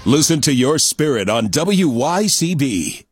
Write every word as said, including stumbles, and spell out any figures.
Listen to your spirit on W Y C B.